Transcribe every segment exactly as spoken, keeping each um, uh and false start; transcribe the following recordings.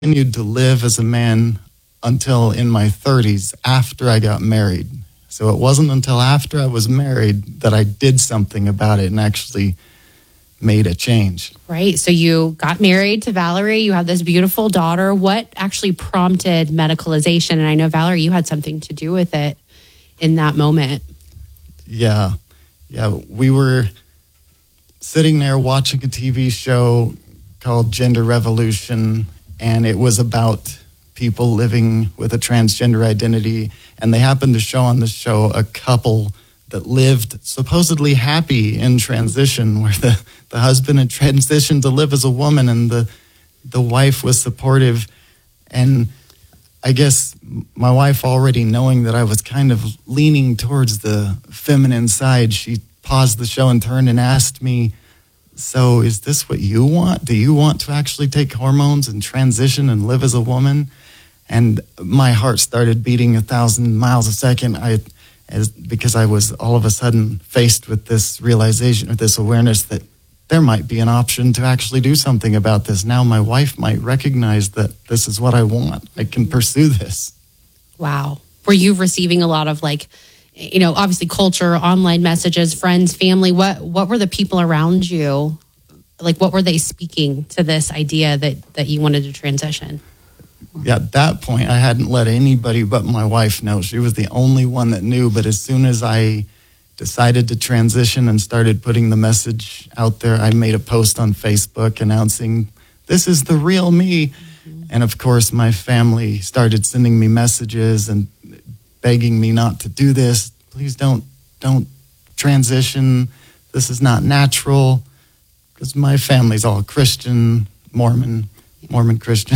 continued to live as a man until in my thirties after I got married. So it wasn't until after I was married that I did something about it and actually made a change. Right. So you got married to Valerie. You have this beautiful daughter. What actually prompted medicalization? And I know, Valerie, you had something to do with it in that moment. Yeah. Yeah. We were sitting there watching a T V show called Gender Revolution, and it was about people living with a transgender identity. And they happened to show on the show a couple that lived supposedly happy in transition, where the, the husband had transitioned to live as a woman and the the wife was supportive. And I guess my wife, already knowing that I was kind of leaning towards the feminine side, she paused the show and turned and asked me, so is this what you want? Do you want to actually take hormones and transition and live as a woman? And my heart started beating a thousand miles a second. I As, because I was all of a sudden faced with this realization or this awareness that there might be an option to actually do something about this. Now my wife might recognize that this is what I want. I can pursue this. Wow. Were you receiving a lot of, like, you know, obviously culture, online messages, friends, family? What what were the people around you, like, what were they speaking to this idea that, that you wanted to transition? Yeah, at that point, I hadn't let anybody but my wife know. She was the only one that knew. But as soon as I decided to transition and started putting the message out there, I made a post on Facebook announcing, this is the real me. Mm-hmm. And of course, my family started sending me messages and begging me not to do this. Please don't, don't transition. This is not natural. Because my family's all Christian, Mormon, Mormon Christian.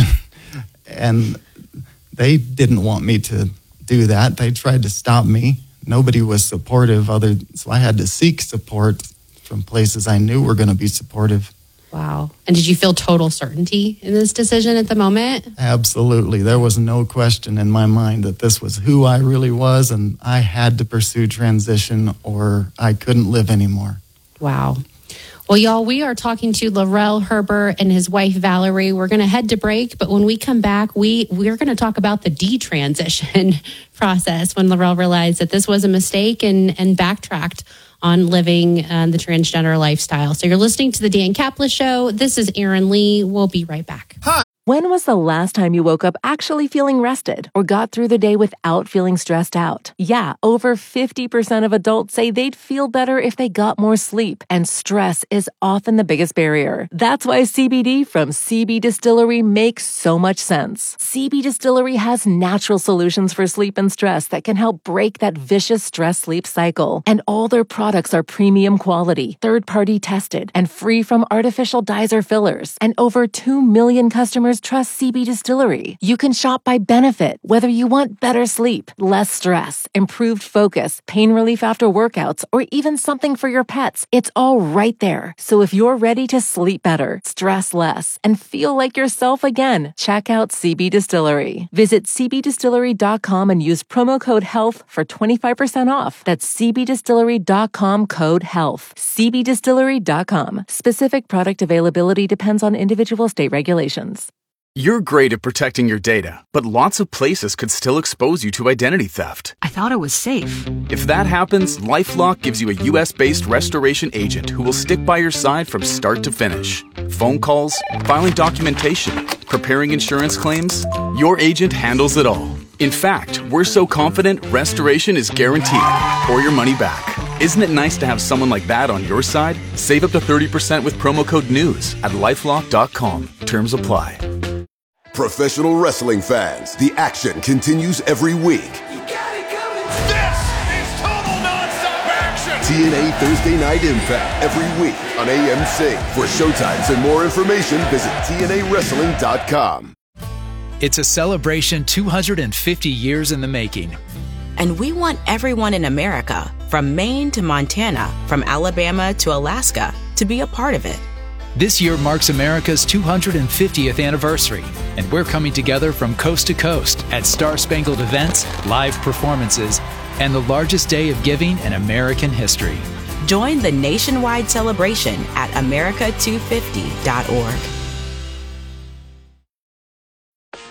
And they didn't want me to do that. They tried to stop me. Nobody was supportive, other, so I had to seek support from places I knew were going to be supportive. Wow. And did you feel total certainty in this decision at the moment? Absolutely. There was no question in my mind that this was who I really was, and I had to pursue transition or I couldn't live anymore. Wow. Well, y'all, we are talking to Laurel Herbert and his wife, Valerie. We're going to head to break, but when we come back, we, we're going to talk about the detransition process when Laurel realized that this was a mistake and, and backtracked on living uh, the transgender lifestyle. So you're listening to The Dan Caplis Show. This is Erin Lee. We'll be right back. Hi. When was the last time you woke up actually feeling rested or got through the day without feeling stressed out? Yeah, over fifty percent of adults say they'd feel better if they got more sleep, and stress is often the biggest barrier. That's why C B D from C B Distillery makes so much sense. C B Distillery has natural solutions for sleep and stress that can help break that vicious stress-sleep cycle. And all their products are premium quality, third-party tested, and free from artificial dyes or fillers. And over two million customers trust C B Distillery. You can shop by benefit, whether you want better sleep, less stress, improved focus, pain relief after workouts, or even something for your pets. It's all right there. So if you're ready to sleep better, stress less, and feel like yourself again, check out C B Distillery. Visit c b distillery dot com and use promo code HEALTH for twenty-five percent off. That's c b distillery dot com code HEALTH. c b distillery dot com. Specific product availability depends on individual state regulations. You're great at protecting your data, but lots of places could still expose you to identity theft. I thought it was safe. If that happens, LifeLock gives you a U S-based restoration agent who will stick by your side from start to finish. Phone calls, filing documentation, preparing insurance claims, your agent handles it all. In fact, we're so confident restoration is guaranteed or your money back. Isn't it nice to have someone like that on your side? Save up to thirty percent with promo code NEWS at lifelock dot com. Terms apply. Professional wrestling fans, the action continues every week. You got it coming. This is total nonstop action. T N A Thursday Night Impact every week on A M C. For showtimes and more information, visit T N A wrestling dot com. It's a celebration two hundred fifty years in the making. And we want everyone in America, from Maine to Montana, from Alabama to Alaska, to be a part of it. This year marks America's two hundred fiftieth anniversary, and we're coming together from coast to coast at Star-Spangled events, live performances, and the largest day of giving in American history. Join the nationwide celebration at america two fifty dot org.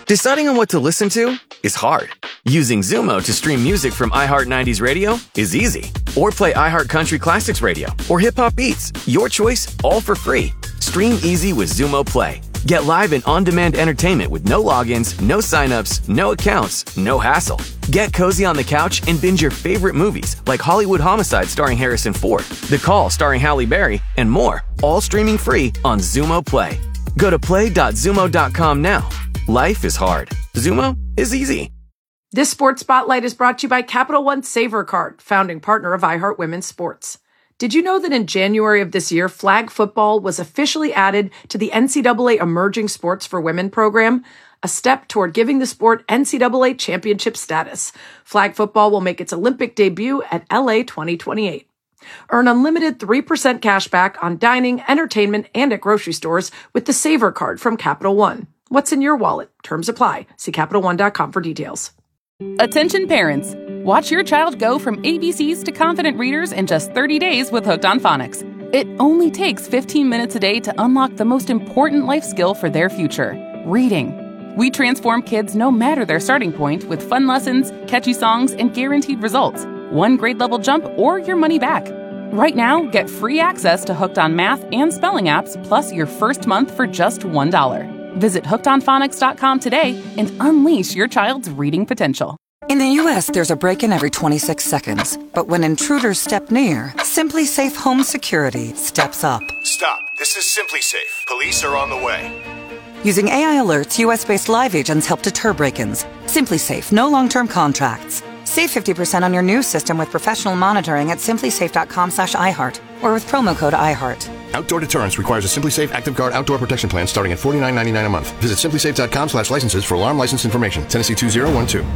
Deciding on what to listen to is hard. Using Zumo to stream music from iHeart nineties Radio is easy. Or play iHeart Country Classics Radio or Hip Hop Beats. Your choice, all for free. Stream easy with Zumo Play. Get live and on-demand entertainment with no logins, no signups, no accounts, no hassle. Get cozy on the couch and binge your favorite movies like Hollywood Homicide starring Harrison Ford, The Call starring Halle Berry, and more, all streaming free on Zumo Play. Go to play dot zumo dot com now. Life is hard. Zumo is easy. This Sports Spotlight is brought to you by Capital One Saver Card, founding partner of iHeart Women's Sports. Did you know that in January of this year, flag football was officially added to the N C double A Emerging Sports for Women program, a step toward giving the sport N C double A championship status? Flag football will make its Olympic debut at L A twenty twenty-eight. Earn unlimited three percent cash back on dining, entertainment, and at grocery stores with the Saver Card from Capital One. What's in your wallet? Terms apply. See Capital One dot com for details. Attention parents. Watch your child go from A B Cs to confident readers in just thirty days with Hooked on Phonics. It only takes fifteen minutes a day to unlock the most important life skill for their future, reading. We transform kids no matter their starting point with fun lessons, catchy songs, and guaranteed results. One grade level jump or your money back. Right now, get free access to Hooked on Math and Spelling apps plus your first month for just one dollar. Visit hooked on phonics dot com today and unleash your child's reading potential. In the U S, there's a break-in every twenty-six seconds. But when intruders step near, Simply Safe Home Security steps up. Stop. This is Simply Safe. Police are on the way. Using A I alerts, U S-based live agents help deter break-ins. Simply Safe, no long-term contracts. Save fifty percent on your new system with professional monitoring at simply safe dot com slash iHeart or with promo code iHeart. Outdoor deterrence requires a Simply Safe Active Guard outdoor protection plan starting at forty-nine ninety-nine a month. Visit simply safe dot com slash licenses for alarm license information. Tennessee two zero one two.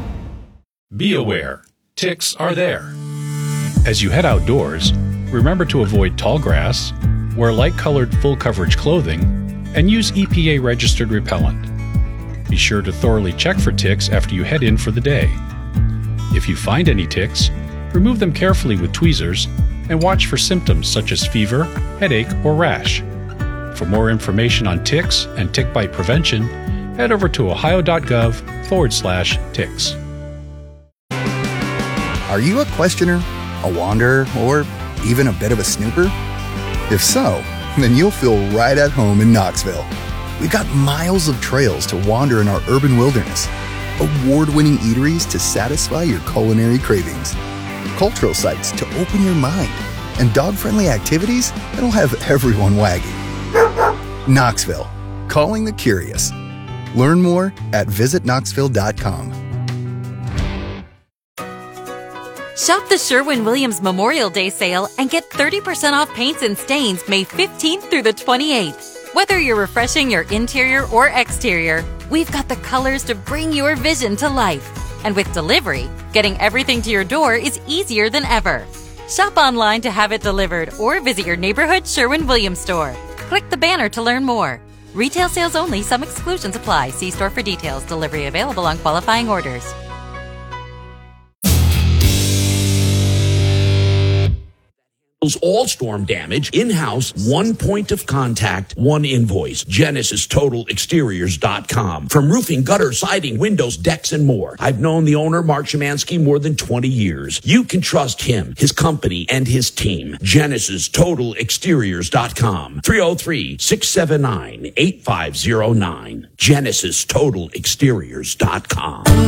Be aware, ticks are there. As you head outdoors, remember to avoid tall grass, wear light-colored full-coverage clothing, and use E P A-registered repellent. Be sure to thoroughly check for ticks after you head in for the day. If you find any ticks, remove them carefully with tweezers and watch for symptoms such as fever, headache, or rash. For more information on ticks and tick bite prevention, head over to ohio.gov forward slash ticks. Are you a questioner, a wanderer, or even a bit of a snooper? If so, then you'll feel right at home in Knoxville. We've got miles of trails to wander in our urban wilderness, award-winning eateries to satisfy your culinary cravings, cultural sites to open your mind, and dog-friendly activities that'll have everyone wagging. Knoxville, calling the curious. Learn more at visit knoxville dot com. Shop the Sherwin-Williams Memorial Day sale and get thirty percent off paints and stains May fifteenth through the twenty-eighth. Whether you're refreshing your interior or exterior, we've got the colors to bring your vision to life. And with delivery, getting everything to your door is easier than ever. Shop online to have it delivered or visit your neighborhood Sherwin-Williams store. Click the banner to learn more. Retail sales only. Some exclusions apply. See store for details. Delivery available on qualifying orders. All storm damage, in-house, one point of contact, one invoice. Genesis Total Exteriors dot com. From roofing, gutter, siding, windows, decks, and more. I've known the owner, Mark Szymanski, more than twenty years. You can trust him, his company, and his team. Genesis Total Exteriors dot com. three oh three, six seven nine, eight five oh nine. Genesis Total Exteriors dot com.